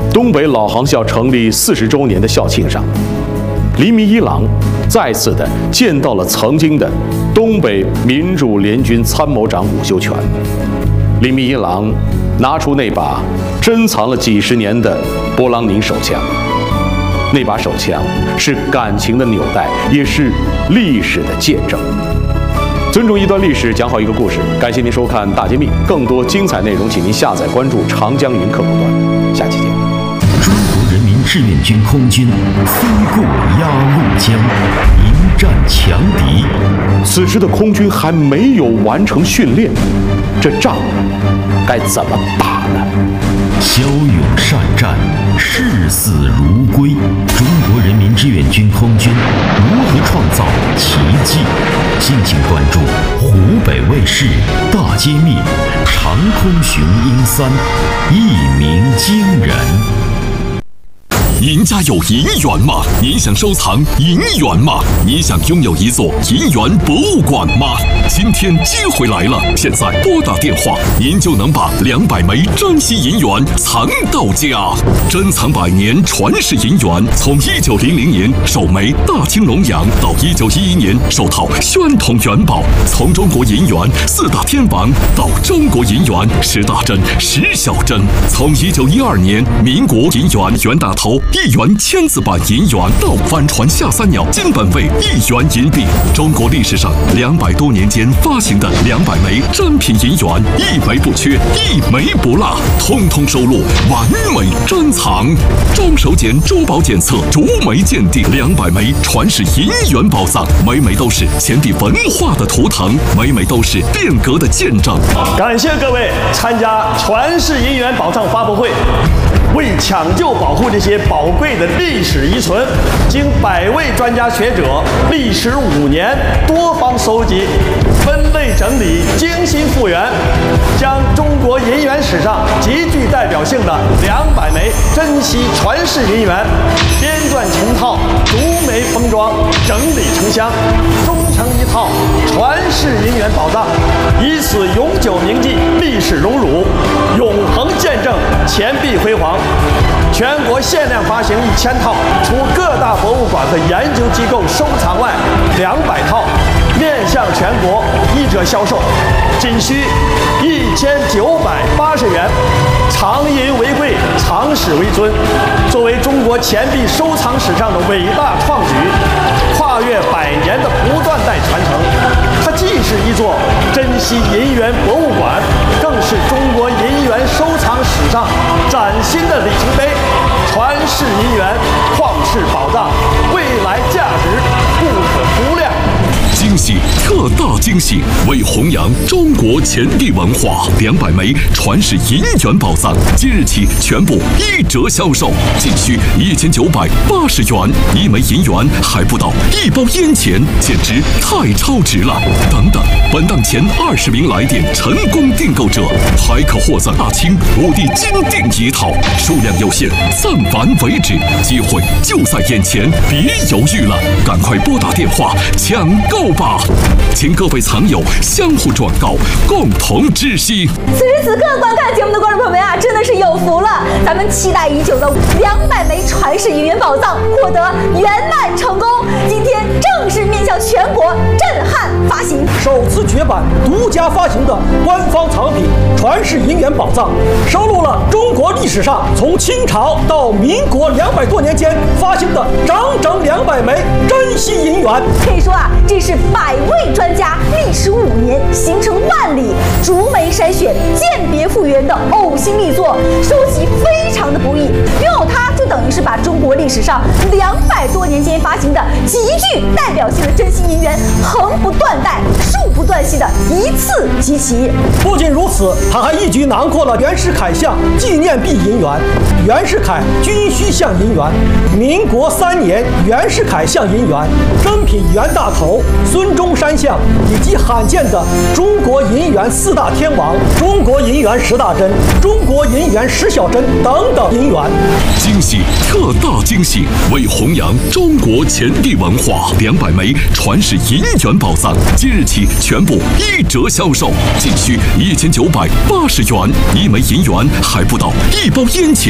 东北老航校成立40周年的校庆上，黎明一郎再次的见到了曾经的东北民主联军参谋长伍修权。黎明一郎拿出那把珍藏了几十年的勃朗宁手枪，那把手枪是感情的纽带，也是历史的见证。尊重一段历史，讲好一个故事。感谢您收看《大揭秘》，更多精彩内容，请您下载关注长江云客户端。下期见。 中国人民志愿军空军飞过鸭绿江，迎战强敌。 此时的空军还没有完成训练，这仗该怎么打呢？ 骁勇善战，视死如归。中国人民志愿军空军如何创造奇迹？敬请关注湖北卫视《大揭秘》，长空雄鹰3，一鸣惊人。 您家有银元吗？您想收藏银元吗？你想拥有一座银元博物馆吗？今天机会来了！现在拨打电话，您就能把200枚珍稀银元藏到家。珍藏100年传世银元，从1900年首枚大清龙洋到1911年首套宣统元宝，从中国银元4大天王到中国银元10大珍、10小珍，从1912年民国银元袁大头1元签字版银元到帆船下3鸟金本位1元银币，中国历史上200多年间发行的200枚珍品银元，一枚不缺，一枚不落，通通收录完美珍藏。中手检珠宝检测，逐枚鉴定200枚传世银元宝藏，每枚都是前帝文化的图腾，每枚都是变革的见证。 感谢各位参加传世银元宝藏发布会。为抢救保护这些宝贵的历史遗存，经100位专家学者历时5年多方搜集、分类整理、精心复原，将中国银元史上极具代表性的200枚珍稀传世银元编撰成套，逐枚封装，整理成箱，终成一套传世银元宝藏，以此永久铭记历史荣辱，永恒见证钱币辉煌。全国限量发行1000套，除各大博物馆和研究机构收藏外，200套面向全国1折销售，仅需1980元。长银为贵，长史为尊。作为中国钱币收藏史上的伟大创举，跨越100年的不断代传承，它既是一座珍稀银元博物馆，更是中国银元收藏史上崭新的里程碑。传世银元，旷世宝藏，未来价值不可估量。 惊喜，特大惊喜！为弘扬中国钱币文化，200枚传世银元宝藏即日起全部1折销售，仅需1980元，1枚银元还不到1包烟钱，简直太超值了！等等，本档前20名来电成功订购者，还可获赠大清5帝金锭1套，数量有限，暂完为止，机会就在眼前，别犹豫了，赶快拨打电话抢购吧！请各位藏友相互转告，共同知悉。 此时此刻，观看节目的观众朋友们啊，真的是有福了！咱们期待已久的200枚传世银元宝藏获得圆满成功，今天正式面向全国震撼发行。 首次绝版、独家发行的官方藏品传世银元宝藏，收录了中国历史上从清朝到民国200多年间发行的整200枚珍稀银元。 可以说啊，这是100位专家历时5年，行程万里，逐枚筛选、鉴别复原的呕心力作，收集非常的不易。拥有它，就等于是把中国历史上200多年间发行的极具代表性的珍稀银元，横不断代、竖不断系的一次集齐。 不仅如此，它还一举囊括了袁世凯像纪念币银元、袁世凯军需像银元、民国3年袁世凯像银元、珍品袁大头、孙中山像，以及罕见的中国银元4大天王、中国银元10大珍、中国银元10小珍等等银元。 惊喜，特大惊喜！为弘扬中国钱币文化，200枚传世银元宝藏即日起全部1折销售，仅需1980元，1枚银元还不到1包烟钱。